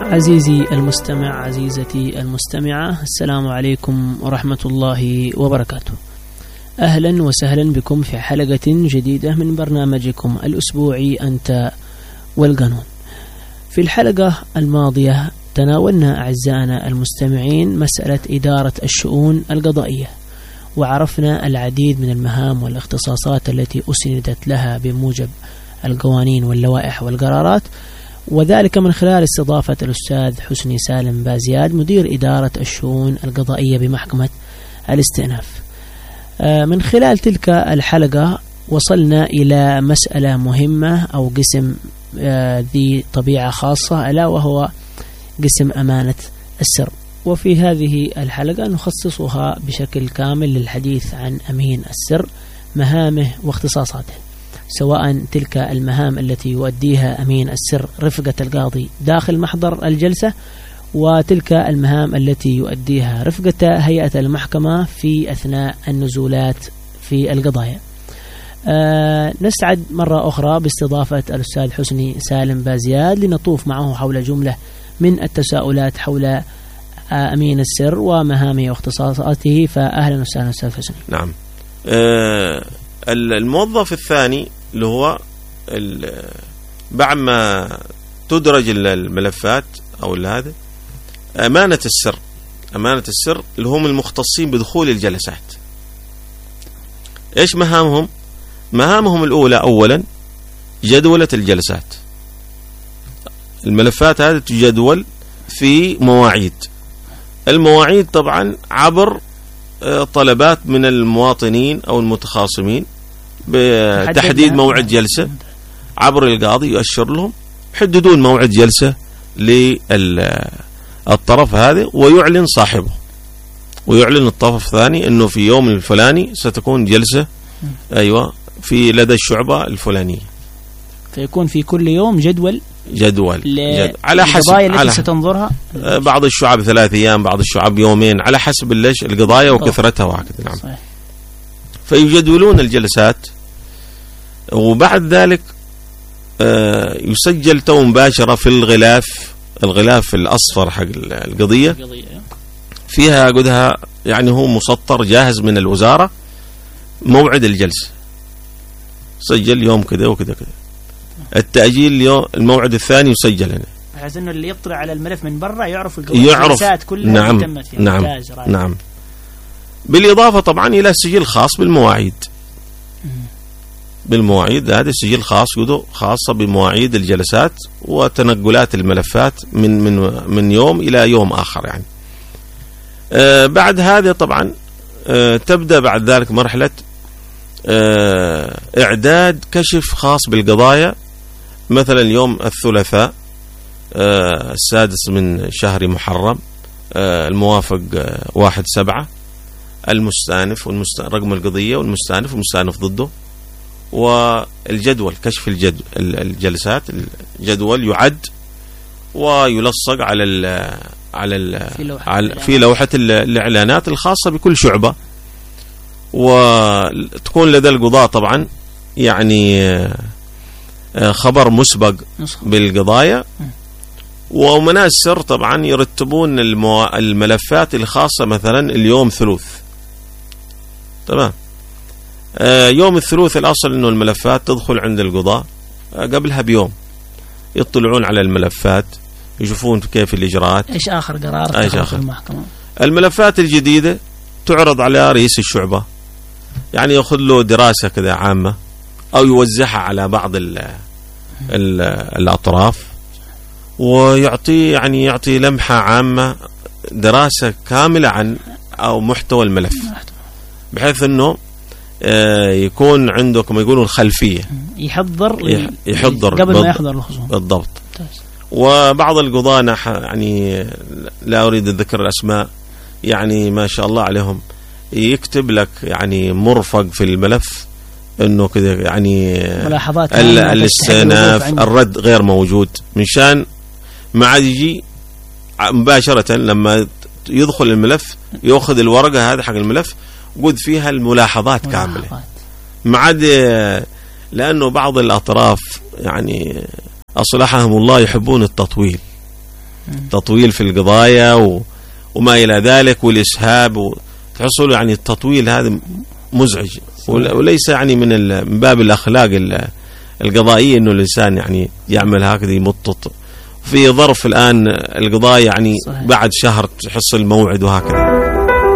عزيزي المستمع، عزيزتي المستمعة، السلام عليكم ورحمة الله وبركاته. أهلا وسهلا بكم في حلقة جديدة من برنامجكم الأسبوعي أنت والقانون. في الحلقة الماضية تناولنا أعزائنا المستمعين مسألة إدارة الشؤون القضائية، وعرفنا العديد من المهام والاختصاصات التي أسندت لها بموجب القوانين واللوائح والقرارات، وذلك من خلال استضافة الأستاذ حسني سالم بازياد مدير إدارة الشؤون القضائية بمحكمة الاستئناف. من خلال تلك الحلقة وصلنا إلى مسألة مهمة أو قسم ذي طبيعة خاصة، ألا وهو قسم أمانة السر. وفي هذه الحلقة نخصصها بشكل كامل للحديث عن أمين السر، مهامه واختصاصاته، سواء تلك المهام التي يؤديها أمين السر رفقة القاضي داخل محضر الجلسة، وتلك المهام التي يؤديها رفقة هيئة المحكمة في أثناء النزولات في القضايا. نسعد مرة أخرى باستضافة الأستاذ حسني سالم بازياد لنطوف معه حول جملة من التساؤلات حول أمين السر ومهامه واختصاصاته. فأهلا وسهلا أستاذ حسني. نعم. الموظف الثاني اللي هو بعد ما تدرج الملفات أو هذا أمانة السر. أمانة السر اللي هم المختصين بدخول الجلسات. إيش مهامهم؟ مهامهم الأولى أولا جدولة الجلسات. الملفات هذه تجدول في مواعيد. المواعيد طبعا عبر طلبات من المواطنين أو المتخاصمين بتحديد موعد جلسة عبر القاضي، يؤشر لهم، يحددون موعد جلسة للطرف هذا ويعلن صاحبه، ويعلن الطرف الثاني أنه في يوم الفلاني ستكون جلسة أيوة في لدى الشعبة الفلانية. فيكون في كل يوم جدول على حسب التي ستنظرها. بعض الشعب 3 أيام، بعض الشعب يومين، على حسب القضايا وكثرتها وهكذا. نعم. صحيح. فيجدولون الجلسات، وبعد ذلك يسجل تو مباشرة في الغلاف الأصفر حق القضية، فيها قدها يعني هو مسطر جاهز من الوزارة موعد الجلسة، سجل يوم كذا وكذا كذا. التأجيل الموعد الثاني يسجل هنا، بحيث انه اللي يطلع على الملف من برا يعرف الجلسات كلها. نعم. تمت فيها. نعم. نعم. بالإضافة طبعا إلى سجل خاص بالمواعيد. بالمواعيد هذا سجل خاصة بمواعيد الجلسات وتنقلات الملفات من يوم إلى يوم آخر يعني. بعد هذا طبعا تبدأ بعد ذلك مرحلة إعداد كشف خاص بالقضايا. مثلا يوم الثلاثاء 6 من شهر محرم الموافق 1/7 المستأنف رقم القضية والمستأنف والمستأنف ضده، والجدول كشف الجلسات. الجدول يعد ويلصق في لوحة الإعلانات الخاصة بكل شعبة، وتكون لدى القضاء طبعا يعني خبر مسبق بالقضايا. وأمناء السر طبعا يرتبون الملفات الخاصة. مثلا اليوم ثلوث، تمام، يوم الثلوث الأصل أنه الملفات تدخل عند القضاء قبلها بيوم، يطلعون على الملفات، يشوفون كيف الإجراءات، إيش آخر قرار في المحكمة. الملفات الجديدة تعرض على رئيس الشعبة، يعني يأخذ له دراسة كذا عامة أو يوزعها على بعض الأطراف، ويعطي لمحة عامة، دراسة كاملة عن أو محتوى الملف، بحيث أنه يكون عنده كما يقولون خلفية، يحضر قبل ما يحضر الخصوم بالضبط. وبعض القضاة يعني لا أريد الذكر الأسماء، يعني ما شاء الله عليهم، يكتب لك يعني مرفق في الملف انه كذا يعني ملاحظات الاستئناف الرد غير موجود، منشان ما عاد يجي مباشرة لما يدخل الملف يأخذ الورقة هذا حق الملف قد فيها الملاحظات كاملة، ما عاد، لأنه بعض الأطراف يعني أصلحهم الله يحبون التطويل، تطويل في القضايا وما إلى ذلك، والإسهاب، تحصل يعني التطويل هذا مزعج، وليس يعني من باب الأخلاق القضائية إنه الإنسان يعني يعمل هكذا يمطط في ظرف الآن القضاء يعني صحيح. بعد شهر تحصل موعد وهكذا.